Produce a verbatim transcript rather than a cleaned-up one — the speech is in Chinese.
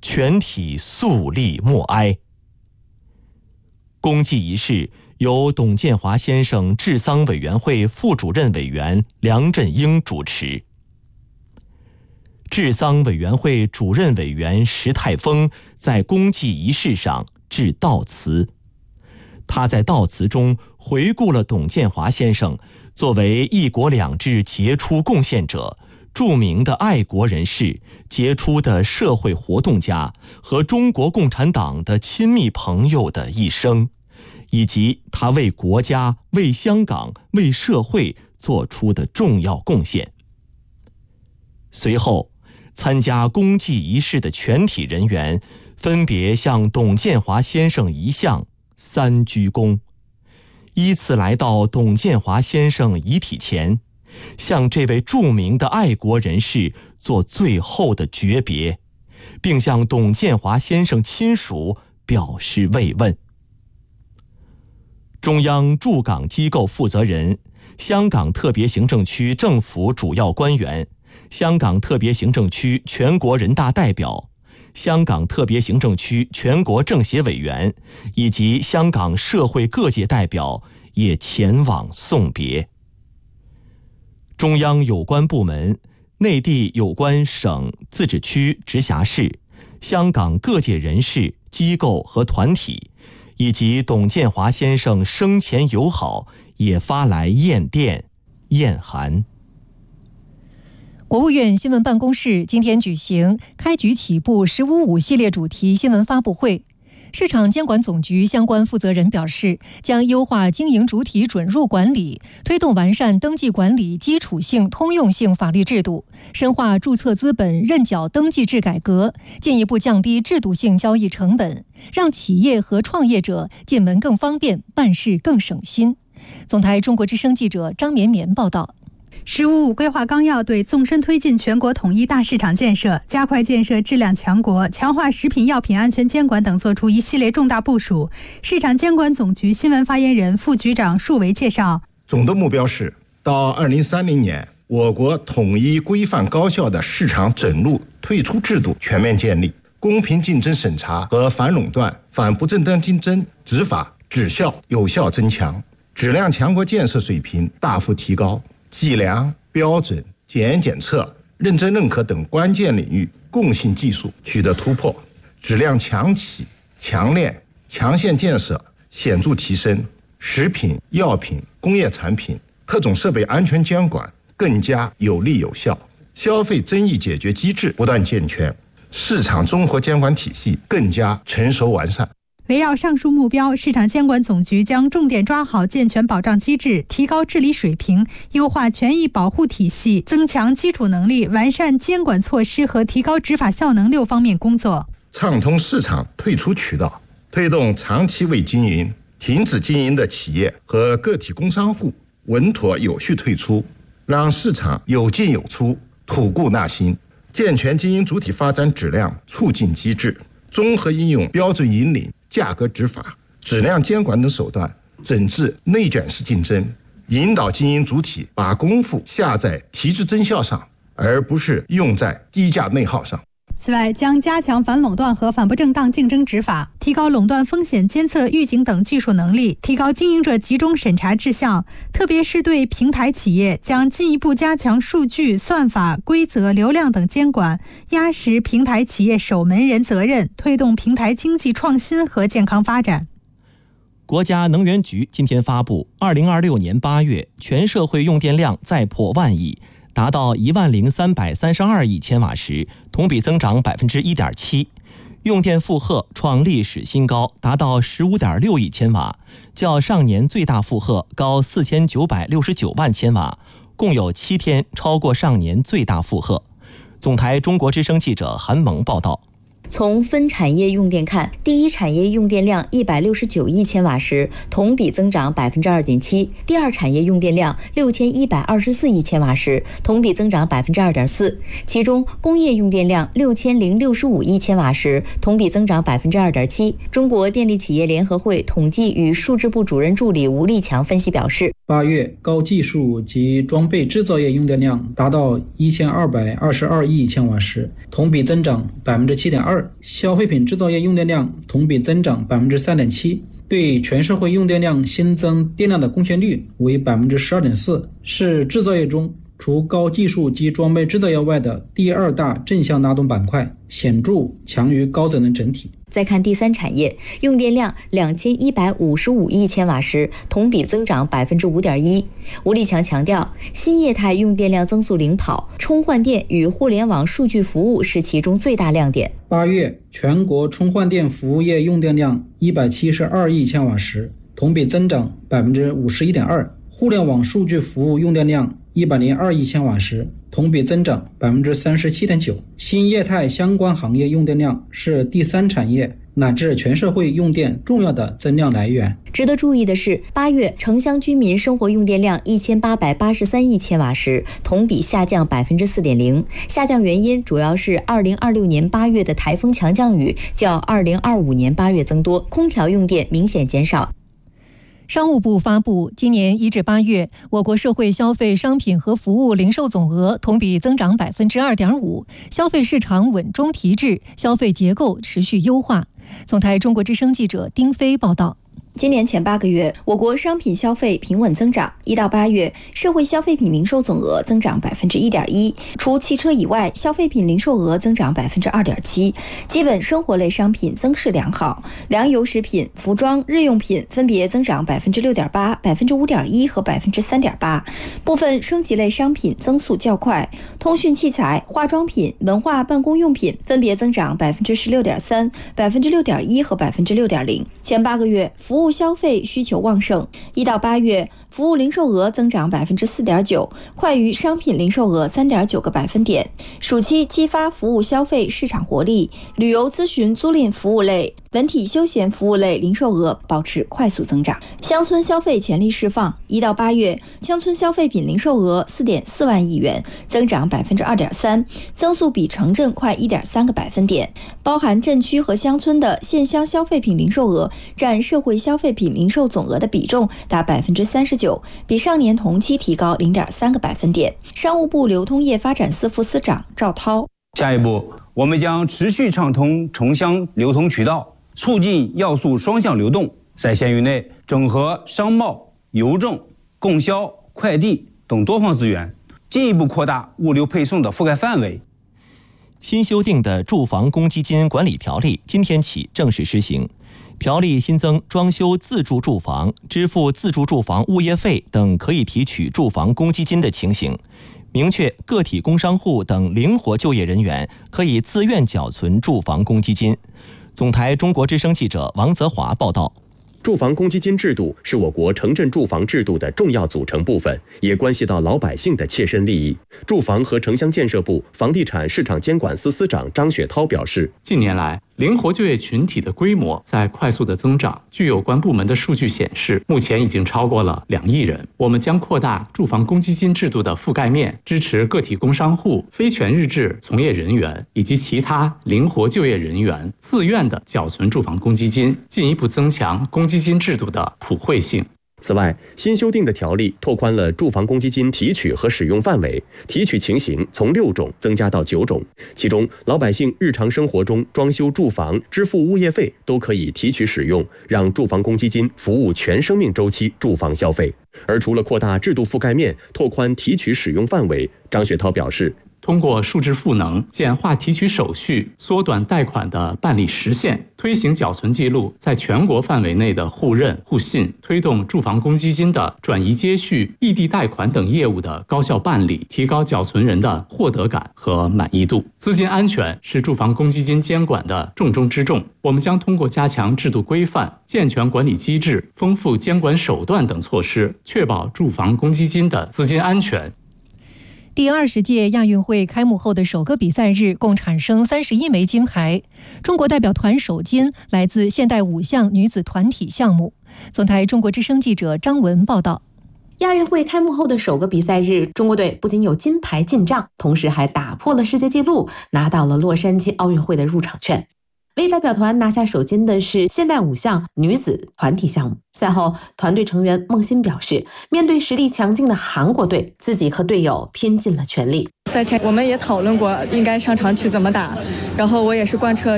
全体肃立默哀。公祭仪式由董建华先生治丧委员会副主任委员梁振英主持。治丧委员会主任委员石泰峰在公祭仪式上致悼词。他在悼词中回顾了董建华先生作为一国两制杰出贡献者、著名的爱国人士、杰出的社会活动家和中国共产党的亲密朋友的一生，以及他为国家、为香港、为社会做出的重要贡献。随后，参加公祭仪式的全体人员分别向董建华先生遗像三鞠躬，依次来到董建华先生遗体前，向这位著名的爱国人士做最后的诀别，并向董建华先生亲属表示慰问。中央驻港机构负责人、香港特别行政区政府主要官员、香港特别行政区全国人大代表、香港特别行政区全国政协委员以及香港社会各界代表也前往送别。中央有关部门、内地有关省、自治区、直辖市、香港各界人士、机构和团体，以及董建华先生生前友好也发来唁电、唁函。 国务院新闻办公室今天举行开局起步十五五系列主题新闻发布会。市场监管总局相关负责人表示，将优化经营主体准入管理，推动完善登记管理基础性、通用性法律制度，深化注册资本认缴登记制改革，进一步降低制度性交易成本，让企业和创业者进门更方便，办事更省心。总台中国之声记者张绵绵报道。 十五五规划纲要对纵深推进全国统一大市场建设、加快建设质量强国、强化食品药品安全监管等作出一系列重大部署。市场监管总局新闻发言人、副局长束维介绍， 总的目标是到二零三零年，我国统一规范高效的市场准入退出制度全面建立，公平竞争审查和反垄断、反不正当竞争执法质效有效增强，质量强国建设水平大幅提高，计量、标准、检验检测、认证认可等关键领域共性技术取得突破，质量强企、强链、强线建设显著提升，食品、药品、工业产品、特种设备安全监管更加有力有效，消费争议解决机制不断健全，市场综合监管体系更加成熟完善。 围绕上述目标，市场监管总局将重点抓好健全保障机制，提高治理水平，优化权益保护体系，增强基础能力，完善监管措施和提高执法效能六方面工作。 畅通市场退出渠道，推动长期未经营、停止经营的企业和个体工商户稳妥有序退出，让市场有进有出，吐故纳新，健全经营主体发展质量促进机制，综合应用标准引领、价格执法、质量监管等手段，整治内卷式竞争，引导经营主体把功夫下在提质增效上，而不是用在低价内耗上。 此外，将加强反垄断和反不正当竞争执法，提高垄断风险监测预警等技术能力，提高经营者集中审查质效。特别是对平台企业，将进一步加强数据、算法、规则、流量等监管，压实平台企业守门人责任，推动平台经济创新和健康发展。 国家能源局今天发布，二零二六年八月全社会用电量再破万亿，达到一万零三百三十二亿千瓦时，同比增长百分之一点七，用电负荷创历史新高，达到十五点六亿千瓦，较上年最大负荷高四千九百六十九万千瓦，共有七天超过上年最大负荷。总台中国之声记者韩萌报道。 从分产业用电看，第一产业用电量一百六十九亿千瓦时，同比增长百分之二点七；第二产业用电量六千一百二十四亿千瓦时，同比增长百分之二点四。其中，工业用电量六千零六十五亿千瓦时，同比增长百分之二点七。中国电力企业联合会统计与数字部主任助理吴立强分析表示， 八月高技术及装备制造业用电量达到一千二百二十二亿千瓦时，同比增长百分之七点二；消费品制造业用电量同比增长百分之三点七。对全社会用电量新增电量的贡献率为百分之十二点四，是制造业中除高技术及装备制造业外的第二大正向拉动板块，显著强于高增能整体。 再看第三产业，用电量两千一百五十五亿千瓦时，同比增长百分之五点一。吴立强强调，新业态用电量增速领跑，充换电与互联网数据服务是其中最大亮点。 八月全国充换电服务业用电量一百七十二亿千瓦时，同比增长百分之五十一点二。互联网数据服务用电量一百零二亿千瓦时，同比增长百分之三十七点九。新业态相关行业用电量是第三产业乃至全社会用电重要的增量来源。 值得注意的是，八月城乡居民生活用电量一千八百八十三亿千瓦时，同比下降百分之四点零。下降原因主要是二零二六年八月的台风强降雨较二零二五年八月增多，空调用电明显减少。 商务部发布，今年一至八月，我国社会消费商品和服务零售总额同比增长百分之二点五，消费市场稳中提质，消费结构持续优化。总台中国之声记者丁飞报道。 今年前八个月，我国商品消费平稳增长。一到八月，社会消费品零售总额增长百分之一点一，除汽车以外，消费品零售额增长百分之二点七。基本生活类商品增势良好，粮油食品、服装、日用品分别增长百分之六点八、百分之五点一和百分之三点八。部分升级类商品增速较快，通讯器材、化妆品、文化办公用品分别增长百分之十六点三、百分之六点一和百分之六点零。前八个月，服务消费需求旺盛，一到八月，服务零售额增长百分之四点九，快于商品零售额三点九个百分点。暑期激发服务消费市场活力，旅游咨询租赁服务类、文体休闲服务类零售额保持快速增长。乡村消费潜力释放，一到八月，乡村消费品零售额四点四万亿元，增长百分之二点三，增速比城镇快一点三个百分点。包含镇区和乡村的县乡消费品零售额占社会消费品零售总额的比重达百分之三十九，比上年同期提高零点三个百分点。商务部流通业发展司副司长赵涛， 下一步，我们将持续畅通城乡流通渠道，促进要素双向流动，在县域内整合商贸、邮政、供销、快递等多方资源，进一步扩大物流配送的覆盖范围。 新修订的住房公积金管理条例今天起正式施行。条例新增装修自住住房、支付自住住房物业费等可以提取住房公积金的情形，明确个体工商户等灵活就业人员可以自愿缴存住房公积金。总台中国之声记者王泽华报道。 住房公积金制度是我国城镇住房制度的重要组成部分，也关系到老百姓的切身利益。住房和城乡建设部房地产市场监管司司长张雪涛表示， 近年来，灵活就业群体的规模在快速的增长。据有关部门的数据显示，目前已经超过了两亿人。我们将扩大住房公积金制度的覆盖面，支持个体工商户、非全日制从业人员以及其他灵活就业人员自愿的缴存住房公积金，进一步增强公积金制度的普惠性。 此外，新修订的条例拓宽了住房公积金提取和使用范围，提取情形从六种增加到九种。其中，老百姓日常生活中装修住房、支付物业费都可以提取使用，让住房公积金服务全生命周期住房消费。而除了扩大制度覆盖面、拓宽提取使用范围，张雪涛表示， 通过数字赋能、简化提取手续、缩短贷款的办理时限、推行缴存记录在全国范围内的互认互信，推动住房公积金的转移接续、异地贷款等业务的高效办理，提高缴存人的获得感和满意度。资金安全是住房公积金监管的重中之重，我们将通过加强制度规范、健全管理机制、丰富监管手段等措施，确保住房公积金的资金安全。 第二十届亚运会开幕后的首个比赛日，共产生三十一枚金牌。中国代表团首金来自现代五项女子团体项目。总台中国之声记者张文报道。 亚运会开幕后的首个比赛日，中国队不仅有金牌进账，同时还打破了世界纪录，拿到了洛杉矶奥运会的入场券。 为代表团拿下首金的是现代五项女子团体项目。赛后，团队成员孟欣表示，面对实力强劲的韩国队，自己和队友拼尽了全力。 赛前我们也讨论过应该上场去怎么打，然后我也是贯彻